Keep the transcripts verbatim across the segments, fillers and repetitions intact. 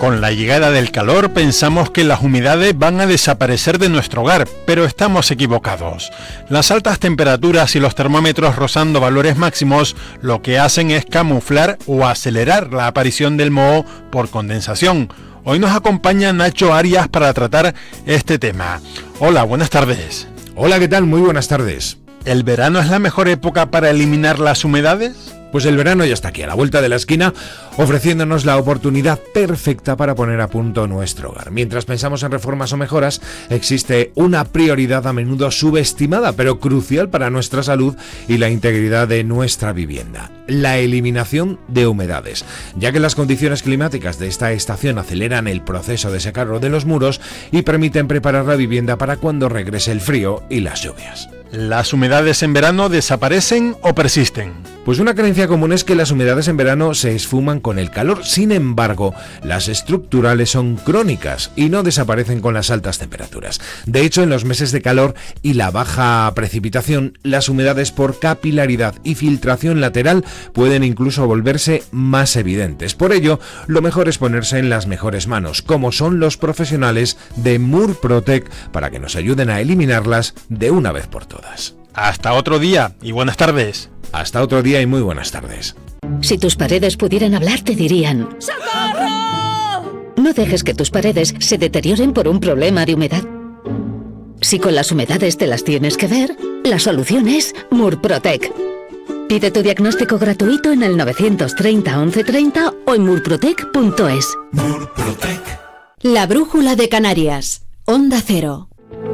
Con la llegada del calor pensamos que las humedades van a desaparecer de nuestro hogar, pero estamos equivocados. Las altas temperaturas y los termómetros rozando valores máximos lo que hacen es camuflar o acelerar la aparición del moho por condensación. Hoy nos acompaña Nacho Arias para tratar este tema. Hola, buenas tardes. Hola, ¿qué tal? Muy buenas tardes. ¿El verano es la mejor época para eliminar las humedades? Pues el verano ya está aquí, a la vuelta de la esquina, ofreciéndonos la oportunidad perfecta para poner a punto nuestro hogar. Mientras pensamos en reformas o mejoras, existe una prioridad a menudo subestimada, pero crucial para nuestra salud y la integridad de nuestra vivienda: la eliminación de humedades, ya que las condiciones climáticas de esta estación aceleran el proceso de secado de los muros y permiten preparar la vivienda para cuando regrese el frío y las lluvias. ¿Las humedades en verano desaparecen o persisten? Pues una creencia común es que las humedades en verano se esfuman con el calor. Sin embargo, las estructurales son crónicas y no desaparecen con las altas temperaturas. De hecho, en los meses de calor y la baja precipitación, las humedades por capilaridad y filtración lateral pueden incluso volverse más evidentes. Por ello, lo mejor es ponerse en las mejores manos, como son los profesionales de Murprotec, para que nos ayuden a eliminarlas de una vez por todas. Hasta otro día y buenas tardes. Hasta otro día y muy buenas tardes. Si tus paredes pudieran hablar, te dirían: ¡socorro! No dejes que tus paredes se deterioren por un problema de humedad. Si con las humedades te las tienes que ver, la solución es Murprotec. Pide tu diagnóstico gratuito en el novecientos treinta once treinta o en murprotec punto es. Murprotec. La brújula de Canarias. Onda Cero.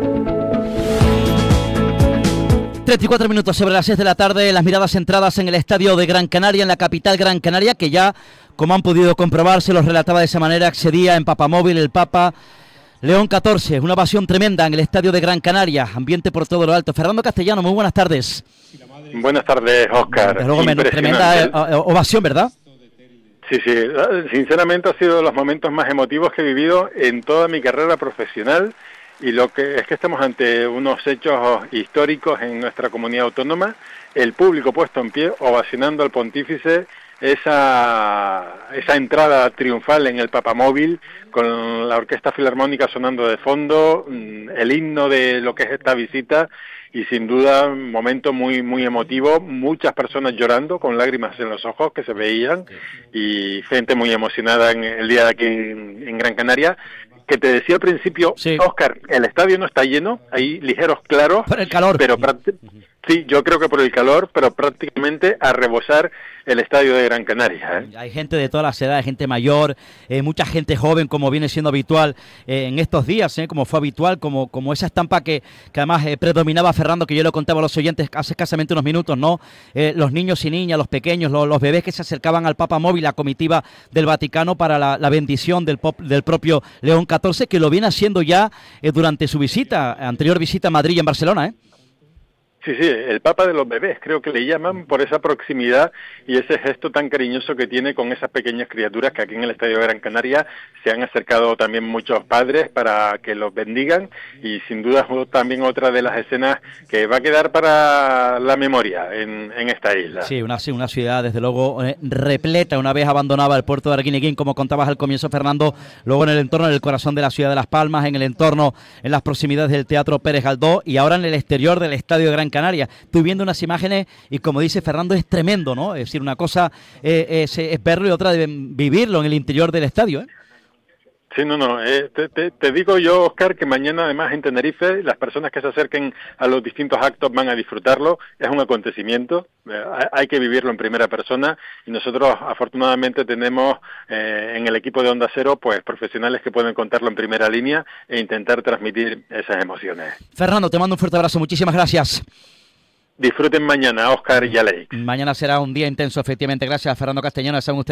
treinta y cuatro minutos sobre las seis de la tarde, las miradas centradas en el estadio de Gran Canaria, en la capital Gran Canaria, que ya, como han podido comprobar, se los relataba de esa manera, accedía en Papamóvil el Papa León catorce, una ovación tremenda en el estadio de Gran Canaria, ambiente por todo lo alto. Fernando Castellano, muy buenas tardes. Buenas tardes, Óscar. Desde luego, tremenda ovación, ¿verdad? Sí, sí, sinceramente ha sido de los momentos más emotivos que he vivido en toda mi carrera profesional. Y lo que es que estamos ante unos hechos históricos en nuestra comunidad autónoma, el público puesto en pie, ovacionando al pontífice, esa, esa entrada triunfal en el Papamóvil, con la Orquesta Filarmónica sonando de fondo, el himno de lo que es esta visita, y sin duda un momento muy muy emotivo, muchas personas llorando con lágrimas en los ojos que se veían, y gente muy emocionada en el día de aquí en, en Gran Canaria. Que te decía al principio, sí. Óscar, el estadio no está lleno, hay ligeros claros, por el calor. Pero sí, yo creo que por el calor, pero prácticamente a rebosar el estadio de Gran Canaria, ¿eh? Hay gente de todas las edades, gente mayor, eh, mucha gente joven, como viene siendo habitual eh, en estos días, eh, como fue habitual, como, como esa estampa que, que además eh, predominaba, Fernando, que yo le contaba a los oyentes hace escasamente unos minutos, ¿no? Eh, los niños y niñas, los pequeños, los, los bebés que se acercaban al Papamóvil, la comitiva del Vaticano para la, la bendición del, pop, del propio León catorce, que lo viene haciendo ya eh, durante su visita, anterior visita a Madrid y en Barcelona, ¿eh? Sí, sí, el Papa de los bebés, creo que le llaman, por esa proximidad y ese gesto tan cariñoso que tiene con esas pequeñas criaturas, que aquí en el Estadio de Gran Canaria se han acercado también muchos padres para que los bendigan, y sin duda también otra de las escenas que va a quedar para la memoria en, en esta isla. Sí, una, una ciudad desde luego eh, repleta, una vez abandonaba el puerto de Arguineguín, como contabas al comienzo, Fernando, luego en el entorno del corazón de la ciudad de Las Palmas, en el entorno, en las proximidades del Teatro Pérez Galdós, y ahora en el exterior del Estadio de Gran Canaria. Estoy viendo unas imágenes y, como dice Fernando, es tremendo, ¿no? Es decir, una cosa eh, es, es verlo y otra de vivirlo en el interior del estadio, ¿eh? Sí, no, no, eh, te, te, te digo yo, Óscar, que mañana además en Tenerife las personas que se acerquen a los distintos actos van a disfrutarlo, es un acontecimiento, eh, hay que vivirlo en primera persona, y nosotros afortunadamente tenemos eh, en el equipo de Onda Cero pues profesionales que pueden contarlo en primera línea e intentar transmitir esas emociones. Fernando, te mando un fuerte abrazo, muchísimas gracias. Disfruten mañana, Óscar y Alex. Mañana será un día intenso, efectivamente. Gracias, Fernando Castellano.